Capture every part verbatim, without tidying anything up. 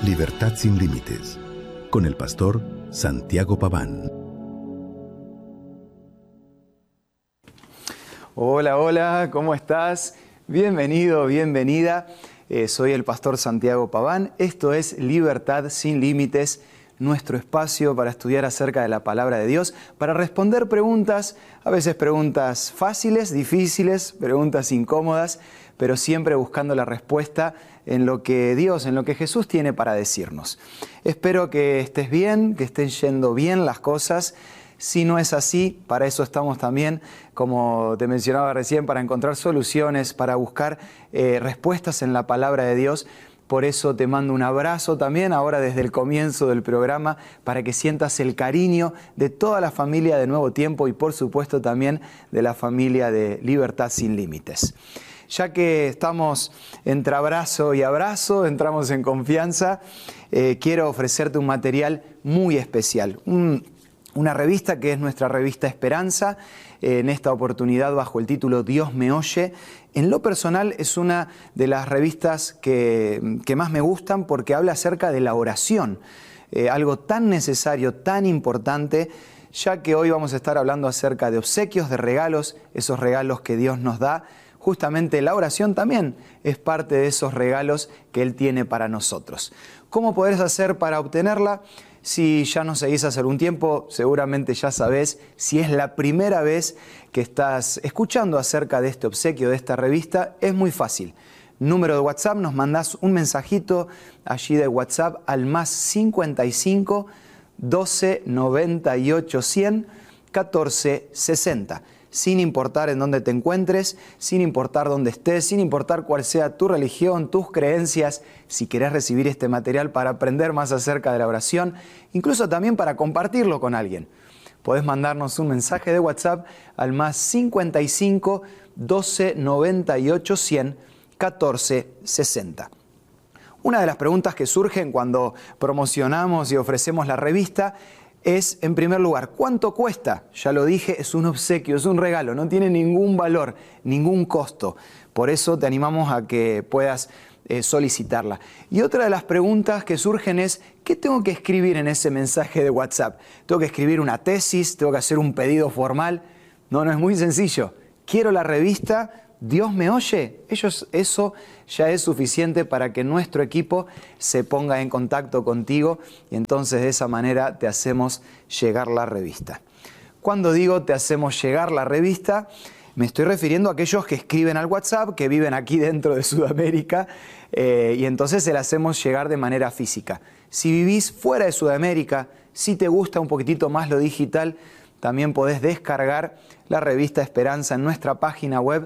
Libertad sin límites, con el pastor Santiago Paván. Hola, hola, ¿cómo estás? Bienvenido, bienvenida. Eh, soy el pastor Santiago Paván. Esto es Libertad sin límites, nuestro espacio para estudiar acerca de la palabra de Dios, para responder preguntas, a veces preguntas fáciles, difíciles, preguntas incómodas, pero siempre buscando la respuesta en lo que Dios, en lo que Jesús tiene para decirnos. Espero que estés bien, que estén yendo bien las cosas. Si no es así, para eso estamos también, como te mencionaba recién, para encontrar soluciones, para buscar eh, respuestas en la palabra de Dios. Por eso te mando un abrazo también ahora desde el comienzo del programa, para que sientas el cariño de toda la familia de Nuevo Tiempo y por supuesto también de la familia de Libertad sin Límites. Ya que estamos entre abrazo y abrazo, entramos en confianza, eh, quiero ofrecerte un material muy especial. Un, una revista que es nuestra revista Esperanza, eh, en esta oportunidad bajo el título Dios me oye. En lo personal es una de las revistas que, que más me gustan porque habla acerca de la oración, eh, algo tan necesario, tan importante, ya que hoy vamos a estar hablando acerca de obsequios, de regalos, esos regalos que Dios nos da. Justamente la oración también es parte de esos regalos que Él tiene para nosotros. ¿Cómo podés hacer para obtenerla? Si ya nos seguís hace algún tiempo, seguramente ya sabés. Si es la primera vez que estás escuchando acerca de este obsequio, de esta revista, es muy fácil. Número de WhatsApp, nos mandás un mensajito allí de WhatsApp al más cincuenta y cinco, doce, noventa y ocho, cien, catorce, sesenta. Sin importar en dónde te encuentres, sin importar dónde estés, sin importar cuál sea tu religión, tus creencias, si querés recibir este material para aprender más acerca de la oración, incluso también para compartirlo con alguien. Podés mandarnos un mensaje de WhatsApp al más cincuenta y cinco, doce, noventa y ocho, cien, catorce, sesenta. Una de las preguntas que surgen cuando promocionamos y ofrecemos la revista es, en primer lugar, ¿cuánto cuesta? Ya lo dije, es un obsequio, es un regalo, no tiene ningún valor, ningún costo. Por eso te animamos a que puedas eh, solicitarla. Y otra de las preguntas que surgen es, ¿qué tengo que escribir en ese mensaje de WhatsApp? ¿Tengo que escribir una tesis? ¿Tengo que hacer un pedido formal? No, no, es muy sencillo. Quiero la revista, Dios me oye. Ellos, eso ya es suficiente para que nuestro equipo se ponga en contacto contigo y entonces de esa manera te hacemos llegar la revista. Cuando digo te hacemos llegar la revista, me estoy refiriendo a aquellos que escriben al WhatsApp, que viven aquí dentro de Sudamérica, eh, y entonces se la hacemos llegar de manera física. Si vivís fuera de Sudamérica, si te gusta un poquitito más lo digital, también podés descargar la revista Esperanza en nuestra página web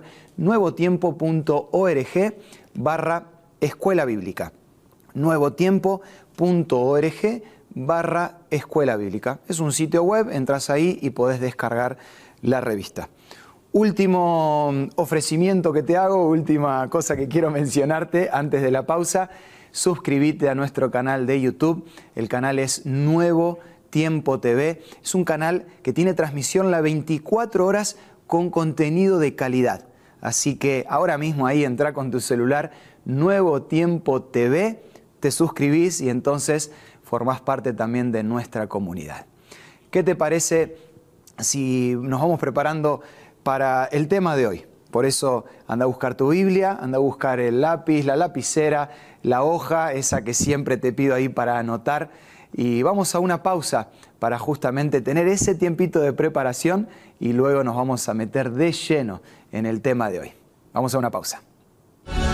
nuevotiempo.org barra escuela bíblica. nuevotiempo.org barra escuela bíblica. Es un sitio web, entras ahí y podés descargar la revista. Último ofrecimiento que te hago, última cosa que quiero mencionarte antes de la pausa. Suscríbete a nuestro canal de YouTube. El canal es Nuevo Tiempo T V. Es un canal que tiene transmisión las veinticuatro horas con contenido de calidad. Así que ahora mismo ahí entra con tu celular, Nuevo Tiempo T V, te suscribís y entonces formás parte también de nuestra comunidad. ¿Qué te parece si nos vamos preparando para el tema de hoy? Por eso anda a buscar tu Biblia, anda a buscar el lápiz, la lapicera, la hoja, esa que siempre te pido ahí para anotar. Y vamos a una pausa para justamente tener ese tiempito de preparación y luego nos vamos a meter de lleno en el tema de hoy. Vamos a una pausa.